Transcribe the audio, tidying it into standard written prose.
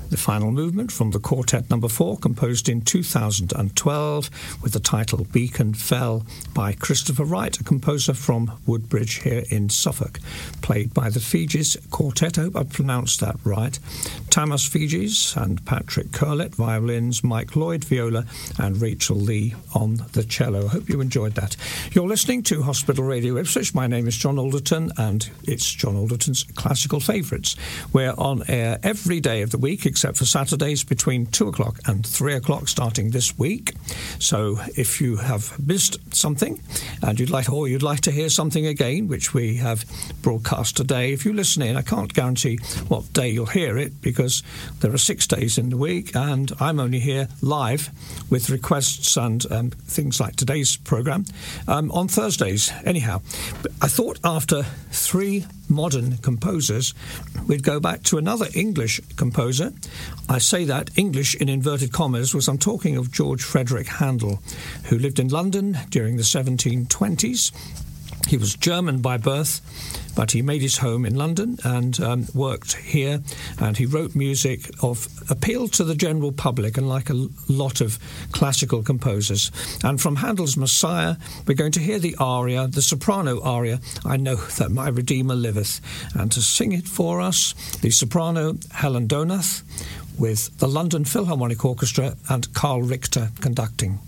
the final movement from the Quartet No. 4, composed in 2012 with the title Beacon Fell by Christopher Wright, a composer from Woodbridge here in Suffolk, played by the Fijis Quartet. I hope I pronounced that right. Tamas Fijis and Patrick Curlett, violins, Mike Lloyd, viola, and Rachel Lee on the cello. I hope you enjoyed that. You're listening to Hospital Radio Ipswich. My name is John Alderton, and it's John Alderton's Classical Favourites. We're on air every day of the week, except for Saturdays between 2 o'clock and 3 o'clock starting this week. So if you have missed something and you'd like to hear something again, which we have broadcast today, if you listen in, I can't guarantee what day you'll hear it because there are 6 days in the week and I'm only here live with requests and things like today's programme on Thursdays. Anyhow, I thought after 3 modern composers, we'd go back to another English composer. I say that English in inverted commas was I'm talking of George Frederick Handel, who lived in London during the 1720s. He was German by birth, but he made his home in London and worked here, and he wrote music of appeal to the general public, and like a lot of classical composers. And from Handel's Messiah, we're going to hear the aria, the soprano aria, I Know That My Redeemer Liveth. And to sing it for us, the soprano Helen Donath, with the London Philharmonic Orchestra and Carl Richter conducting.